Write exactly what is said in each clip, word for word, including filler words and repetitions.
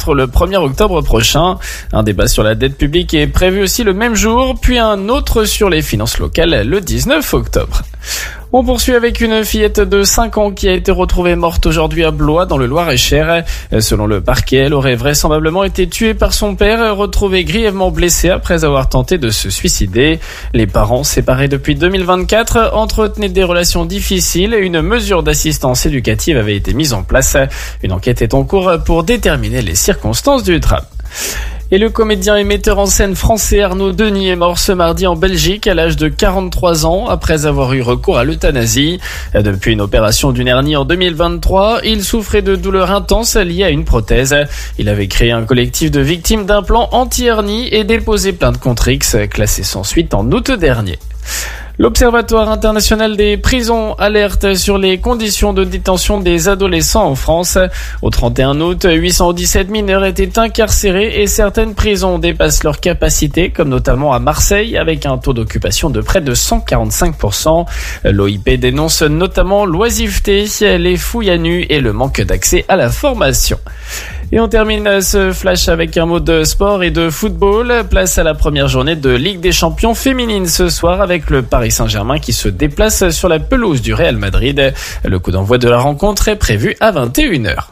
ministres le premier octobre prochain. Un débat sur la dette publique est prévu aussi le même jour, puis un autre sur les finances locales le dix-neuf octobre. On poursuit avec une fillette de cinq ans qui a été retrouvée morte aujourd'hui à Blois dans le Loir-et-Cher. Selon le parquet, elle aurait vraisemblablement été tuée par son père, retrouvé grièvement blessé après avoir tenté de se suicider. Les parents, séparés depuis deux mille vingt-quatre, entretenaient des relations difficiles et une mesure d'assistance éducative avait été mise en place. Une enquête est en cours pour déterminer les circonstances du drame. Et le comédien et metteur en scène français Arnaud Denis est mort ce mardi en Belgique à l'âge de quarante-trois ans après avoir eu recours à l'euthanasie. Depuis une opération d'une hernie en deux mille vingt-trois, il souffrait de douleurs intenses liées à une prothèse. Il avait créé un collectif de victimes d'implants anti-hernie et déposé plainte contre X, classée sans suite en août dernier. L'Observatoire international des prisons alerte sur les conditions de détention des adolescents en France. Au trente et un août, huit cent dix-sept mineurs étaient incarcérés et certaines prisons dépassent leur capacité, comme notamment à Marseille, avec un taux d'occupation de près de cent quarante-cinq pour cent. L'O I P dénonce notamment l'oisiveté, les fouilles à nu et le manque d'accès à la formation. Et on termine ce flash avec un mot de sport et de football. Place à la première journée de Ligue des Champions féminine ce soir avec le Paris Saint-Germain qui se déplace sur la pelouse du Real Madrid. Le coup d'envoi de la rencontre est prévu à vingt et une heures.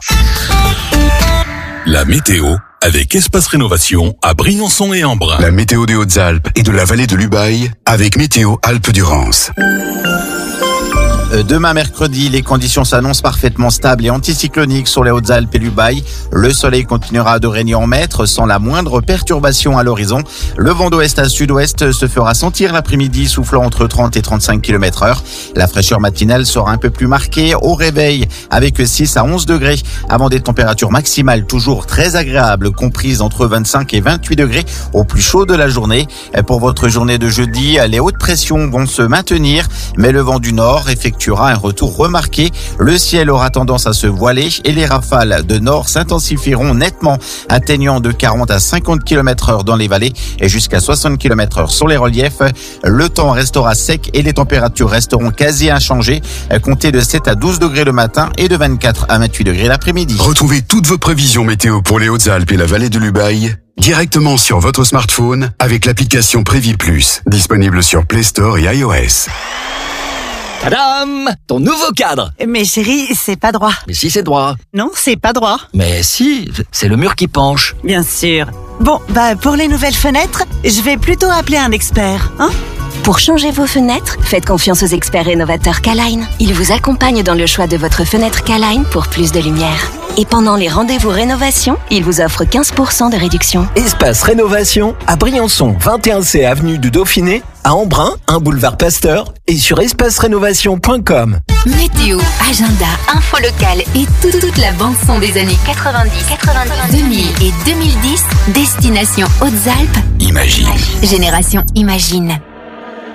La météo avec Espace Rénovation à Briançon et Embrun. La météo des Hautes-Alpes et de la vallée de l'Ubaye avec Météo Alpes-Durance. Demain mercredi, les conditions s'annoncent parfaitement stables et anticycloniques sur les Hautes-Alpes et l'Ubaye. Le soleil continuera de régner en maître sans la moindre perturbation à l'horizon. Le vent d'ouest à sud-ouest se fera sentir l'après-midi, soufflant entre trente et trente-cinq kilomètres heure. La fraîcheur matinale sera un peu plus marquée au réveil avec six à onze degrés avant des températures maximales toujours très agréables, comprises entre vingt-cinq et vingt-huit degrés au plus chaud de la journée. Pour votre journée de jeudi, les hautes pressions vont se maintenir, mais le vent du nord effectuera un retour remarqué. Le ciel aura tendance à se voiler et les rafales de nord s'intensifieront nettement, atteignant de quarante à cinquante kilomètres heure dans les vallées et jusqu'à soixante kilomètres heure sur les reliefs. Le temps restera sec et les températures resteront quasi inchangées, comptez de sept à douze degrés le matin et de vingt-quatre à vingt-huit degrés l'après-midi. Retrouvez toutes vos prévisions météo pour les Hautes-Alpes et la vallée de l'Ubaye directement sur votre smartphone avec l'application Prévis Plus, disponible sur Play Store et iOS. Tadam! Ton nouveau cadre! Mais chérie, c'est pas droit. Mais si, c'est droit. Non, c'est pas droit. Mais si, c'est le mur qui penche. Bien sûr. Bon, bah pour les nouvelles fenêtres, je vais plutôt appeler un expert, hein? Pour changer vos fenêtres, faites confiance aux experts rénovateurs K-Line. Ils vous accompagnent dans le choix de votre fenêtre K-Line pour plus de lumière. Et pendant les rendez-vous rénovation, ils vous offrent quinze pour cent de réduction. Espace Rénovation à Briançon, vingt et un C avenue du Dauphiné, à Embrun, un boulevard Pasteur et sur espace rénovation point com. Météo, agenda, info locale et toute, toute la bande-son des années quatre-vingt-dix, quatre-vingt-dix, deux mille et deux mille dix, destination Hautes-Alpes. Imagine. Génération Imagine.